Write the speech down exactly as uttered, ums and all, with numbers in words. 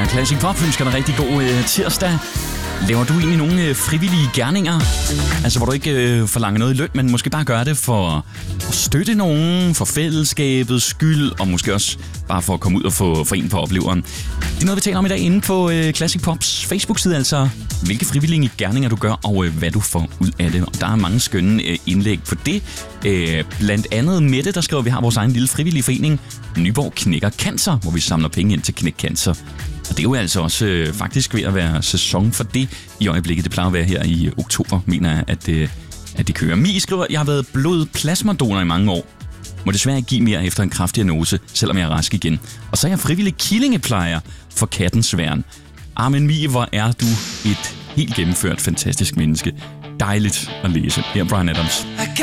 Classic Pop ønsker dig rigtig god øh, tirsdag. Laver du egentlig nogle øh, frivillige gerninger? Altså, hvor du ikke øh, forlanger noget i løn, men måske bare gør det for at støtte nogen, for fællesskabets skyld, og måske også bare for at komme ud og få, få en på opleveren. Det er noget, vi taler om i dag inde på øh, Classic Pops Facebook-side, altså hvilke frivillige gerninger du gør, og øh, hvad du får ud af det. Og der er mange skønne øh, indlæg på det. Øh, blandt andet Mette, der skriver, at vi har vores egen lille frivillige forening, Nyborg Knækker Cancer, hvor vi samler penge ind til Knæk Cancer. Og det er jo altså også øh, faktisk ved at være sæson for det i øjeblikket. Det plejer at være her i oktober, mener jeg, at, øh, at det kører. Mi skriver, at jeg har været blodplasmadonor i mange år. Må desværre ikke give mere efter en kraftdiagnose, selvom jeg er rask igen. Og så er jeg frivillig killingeplejer for Kattens Værn. Armen Mi, hvor er du et helt gennemført fantastisk menneske. Dejligt at læse. Her Bryan Adams.